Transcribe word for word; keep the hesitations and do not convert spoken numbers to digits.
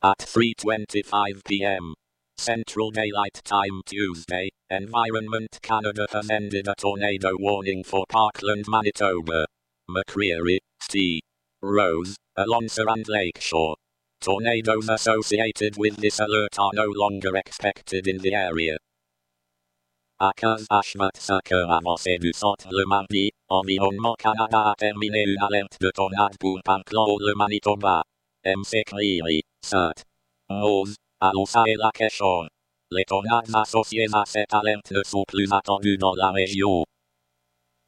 At three twenty-five p m Central Daylight Time Tuesday, Environment Canada has ended a tornado warning for Parkland, Manitoba. McCreary, C. Rose, Alonsa and Lakeshore. Tornadoes associated with this alert are no longer expected in the area. Akaz Ashvat Saka avancé du centre le mardi, Environnement Canada a terminé une alerte de tornade pour Parkland, le Manitoba. M. Creary, Saint. Rose, Alonsa et Lakeshore. Les tornades associées à cette alerte ne sont plus attendues dans la région.